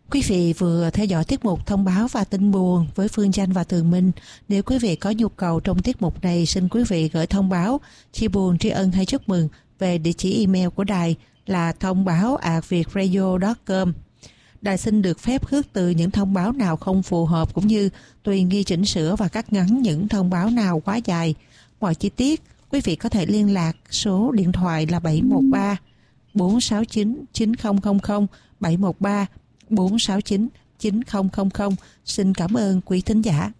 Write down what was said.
Quý vị vừa theo dõi tiết mục thông báo và tin buồn với Phương Chanh và Tường Minh. Nếu quý vị có nhu cầu trong tiết mục này, xin quý vị gửi thông báo, chia buồn, tri ân hay chúc mừng về địa chỉ email của đài là thông báo@vietradio.com. Đài xin được phép khước từ những thông báo nào không phù hợp, cũng như tùy nghi chỉnh sửa và cắt ngắn những thông báo nào quá dài. Mọi chi tiết, quý vị có thể liên lạc số điện thoại là 713 469 9000, 713 469 9000. Xin cảm ơn quý thính giả.